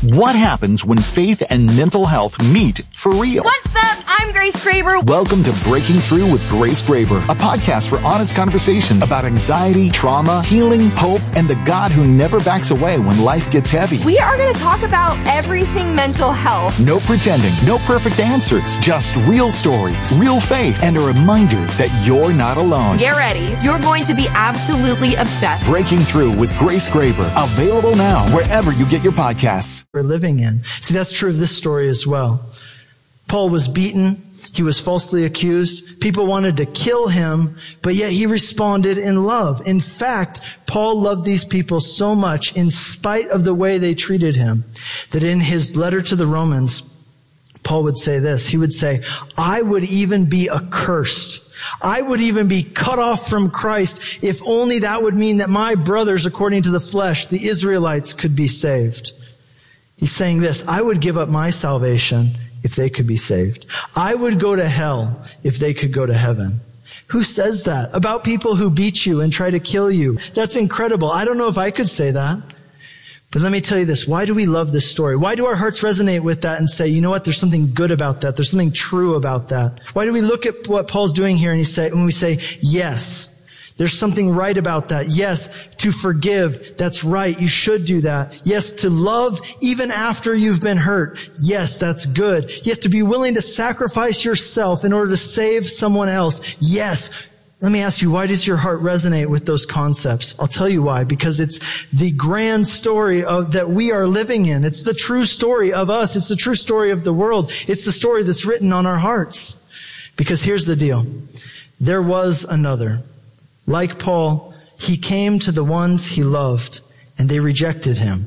What happens when faith and mental health meet for real? What's up? I'm Grace Graber. Welcome to Breaking Through with Grace Graber, a podcast for honest conversations about anxiety, trauma, healing, hope, and the God who never backs away when life gets heavy. We are going to talk about everything mental health. No pretending, no perfect answers, just real stories, real faith, and a reminder that you're not alone. Get ready. You're going to be absolutely obsessed. Breaking Through with Grace Graber, available now wherever you get your podcasts. We're living in. See, that's true of this story as well. Paul was beaten. He was falsely accused. People wanted to kill him, but yet he responded in love. In fact, Paul loved these people so much in spite of the way they treated him that in his letter to the Romans, Paul would say this. He would say, I would even be accursed. I would even be cut off from Christ if only that would mean that my brothers, according to the flesh, the Israelites, could be saved. He's saying this, I would give up my salvation if they could be saved. I would go to hell if they could go to heaven. Who says that? About people who beat you and try to kill you. That's incredible. I don't know if I could say that. But let me tell you this. Why do we love this story? Why do our hearts resonate with that and say, you know what? There's something good about that. There's something true about that. Why do we look at what Paul's doing here and when we say, yes, there's something right about that. Yes, to forgive. That's right. You should do that. Yes, to love even after you've been hurt. Yes, that's good. Yes, to be willing to sacrifice yourself in order to save someone else. Yes. Let me ask you, why does your heart resonate with those concepts? I'll tell you why. Because it's the grand story that we are living in. It's the true story of us. It's the true story of the world. It's the story that's written on our hearts. Because here's the deal. There was another. Like Paul, he came to the ones he loved, and they rejected him.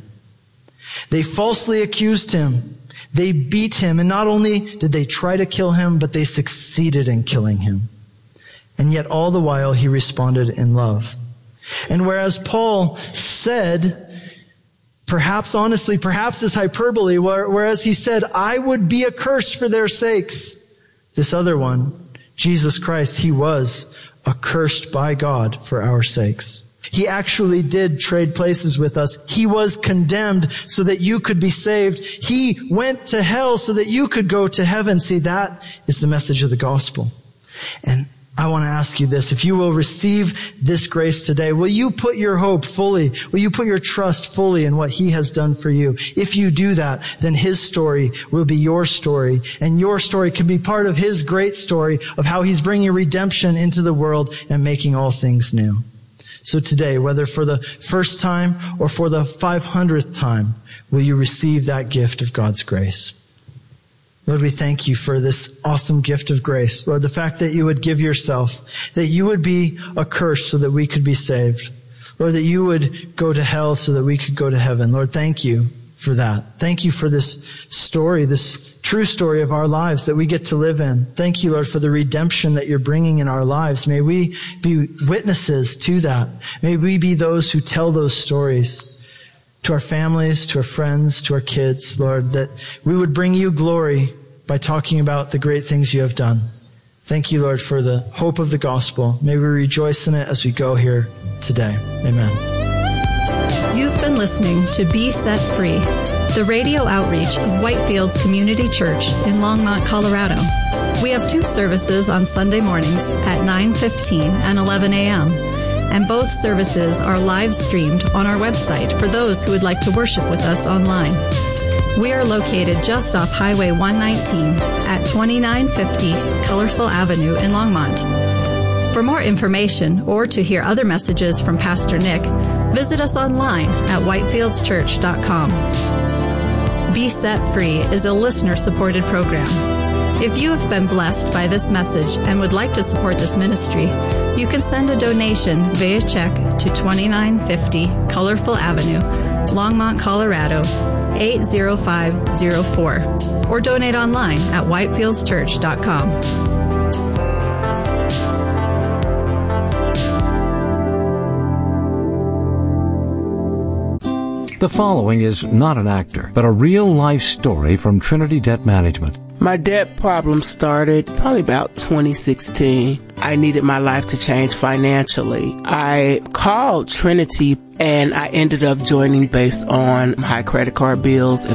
They falsely accused him. They beat him, and not only did they try to kill him, but they succeeded in killing him. And yet all the while he responded in love. And whereas Paul said, perhaps honestly, perhaps this hyperbole, whereas he said, I would be accursed for their sakes, this other one, Jesus Christ, he was accursed by God for our sakes. He actually did trade places with us. He was condemned so that you could be saved. He went to hell so that you could go to heaven. See, that is the message of the gospel. And I want to ask you this. If you will receive this grace today, will you put your hope fully, will you put your trust fully in what he has done for you? If you do that, then his story will be your story, and your story can be part of his great story of how he's bringing redemption into the world and making all things new. So today, whether for the first time or for the 500th time, will you receive that gift of God's grace? Lord, we thank you for this awesome gift of grace. Lord, the fact that you would give yourself, that you would be accursed so that we could be saved. Lord, that you would go to hell so that we could go to heaven. Lord, thank you for that. Thank you for this story, this true story of our lives that we get to live in. Thank you, Lord, for the redemption that you're bringing in our lives. May we be witnesses to that. May we be those who tell those stories to our families, to our friends, to our kids, Lord, that we would bring you glory by talking about the great things you have done. Thank you, Lord, for the hope of the gospel. May we rejoice in it as we go here today. Amen. You've been listening to Be Set Free, the radio outreach of Whitefields Community Church in Longmont, Colorado. We have 2 services on Sunday mornings at 9:15 and 11 a.m., and both services are live streamed on our website for those who would like to worship with us online. We are located just off Highway 119 at 2950 Colorful Avenue in Longmont. For more information or to hear other messages from Pastor Nick, visit us online at whitefieldschurch.com. Be Set Free is a listener-supported program. If you have been blessed by this message and would like to support this ministry, you can send a donation via check to 2950 Colorful Avenue, Longmont, Colorado, 80504, or donate online at whitefieldschurch.com. The following is not an actor, but a real-life story from Trinity Debt Management. My debt problem started probably about 2016. I needed my life to change financially. I called Trinity and I ended up joining based on high credit card bills